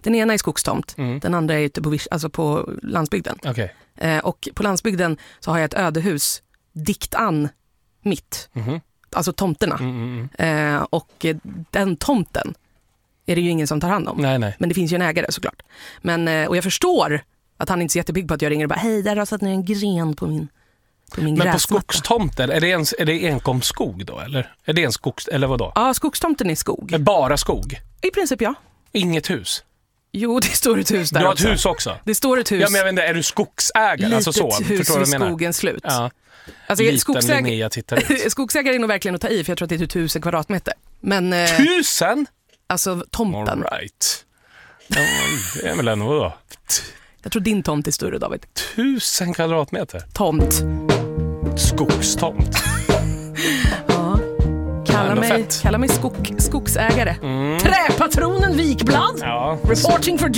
Den ena är skogstomt, den andra är ute på landsbygden. Okay. Och på landsbygden så har jag ett ödehus dikt an mitt. Alltså tomterna. Och den tomten är det ju ingen som tar hand om. Nej. Men det finns ju en ägare såklart. Och jag förstår att han inte är så jättepigg på att jag ringer och bara hej, där har satt ner en gren på min men gräsmatta. på skogstomten, är det enkom skog då? Eller är det en eller vadå? Ja, skogstomten är skog. Är bara skog? I princip ja. Inget hus? Jo, det står ett hus där. Du har ett hus också? Det står ett hus. Ja, men jag vet inte, är du skogsägare? Litet alltså så, hus vid skogens slut. Ja. Alltså, Linnea tittar ut. skogsägare är nog verkligen att ta i, för jag tror att det är 1000 kvadratmeter. Men, 1000? Alltså tomten. All right. Ja, det är väl ändå då. Jag tror din tomt är större, David. 1000 kvadratmeter? Tomt. Skogstomt. Ja. Kalla mig skogsägare. Träpatronen Vikblad. Ja. Reporting for